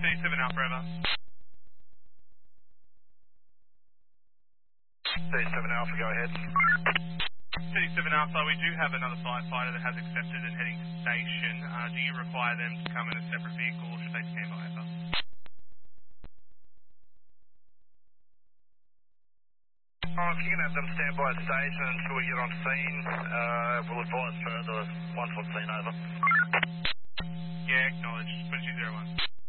237 Alpha, over. 37 Alpha, go ahead. 237 Alpha, we do have another firefighter that has accepted and heading to station. Do you require them to come in a separate vehicle or should they stand by, over? Oh, if you can have them stand by station until we get on scene, we'll advise further once on scene, over. Yeah, acknowledged. 2201.